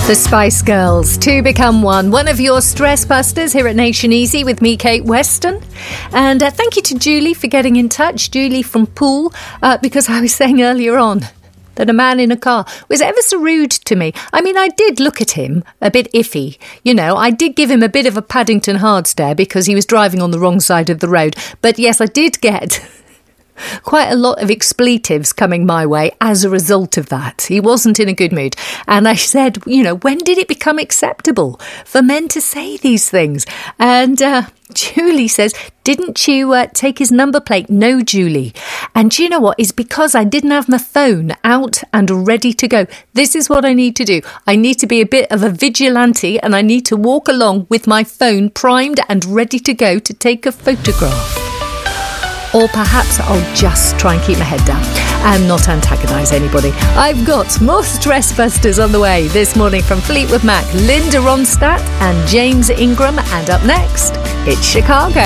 The Spice Girls, Two Become One of your stress busters here at Nation Easy with me, Kate Weston. And thank you to Julie for getting in touch, Julie from Poole, because I was saying earlier on that a man in a car was ever so rude to me. I mean, I did look at him a bit iffy. You know, I did give him a bit of a Paddington hard stare because he was driving on the wrong side of the road. But yes, I did get quite a lot of expletives coming my way as a result of that. He wasn't in a good mood. And I said, you know, when did it become acceptable for men to say these things? And Julie says, didn't you take his number plate? No, Julie. And do you know what? It's because I didn't have my phone out and ready to go. This is what I need to do. I need to be a bit of a vigilante and I need to walk along with my phone primed and ready to go to take a photograph. Or perhaps I'll just try and keep my head down and not antagonise anybody. I've got more Stress Busters on the way this morning from Fleetwood Mac, Linda Ronstadt and James Ingram. And up next, it's Chicago.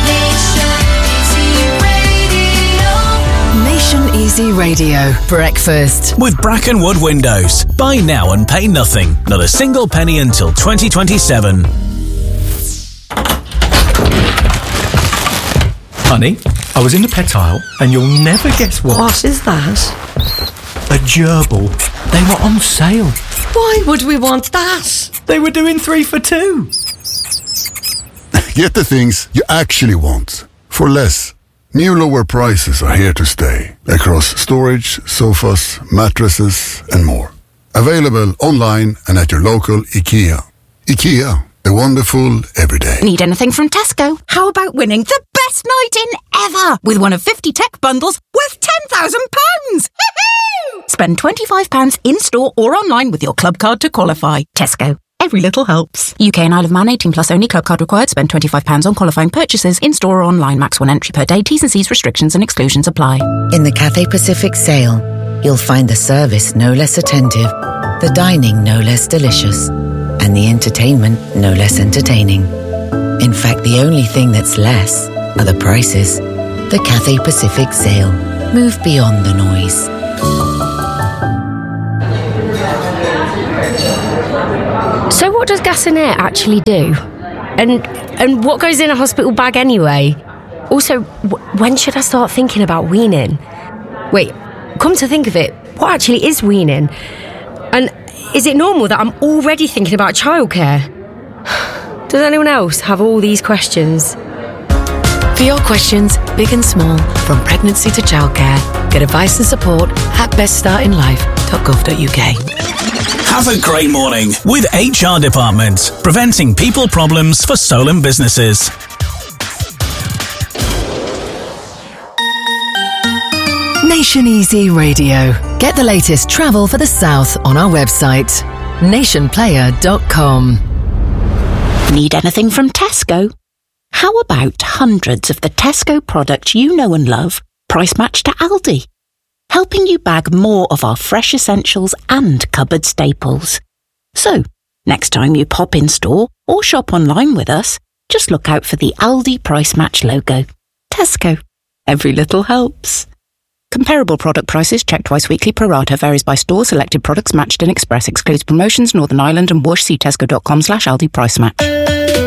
Nation Easy Radio. Breakfast. With Brackenwood Windows. Buy now and pay nothing. Not a single penny until 2027. Honey, I was in the pet aisle and you'll never guess what. What is that? A gerbil. They were on sale. Why would we want that? They were doing 3 for 2. Get the things you actually want for less. New lower prices are here to stay across storage, sofas, mattresses and more. Available online and at your local IKEA. IKEA, the wonderful everyday. Need anything from Tesco? How about winning the best night in ever with one of 50 tech bundles worth £10,000? Spend £25 in-store or online with your club card to qualify. Tesco. Every little helps. UK and Isle of Man 18 plus only. Club card required. Spend £25 on qualifying purchases in-store or online. Max 1 entry per day. T's and C's restrictions and exclusions apply. In the Cathay Pacific sale, you'll find the service no less attentive, the dining no less delicious, and the entertainment no less entertaining. In fact, the only thing that's less are the prices. The Cathay Pacific sale. Move beyond the noise. So what does gas and air actually do? And what goes in a hospital bag anyway? Also, when should I start thinking about weaning? Wait, come to think of it, what actually is weaning? And is it normal that I'm already thinking about childcare? Does anyone else have all these questions? For your questions, big and small, from pregnancy to childcare, get advice and support at beststartinlife.gov.uk. Have a great morning with HR Department, preventing people problems for Solent businesses. Nation Easy Radio. Get the latest travel for the South on our website, nationplayer.com. Need anything from Tesco? How about hundreds of the Tesco products you know and love, price matched to Aldi? Helping you bag more of our fresh essentials and cupboard staples. So, next time you pop in store or shop online with us, just look out for the Aldi Price Match logo. Tesco. Every little helps. Comparable product prices checked twice weekly pro rata, varies by store, selected products matched in Express, excludes promotions, Northern Ireland and Wash. See tesco.com/Aldi Price Match.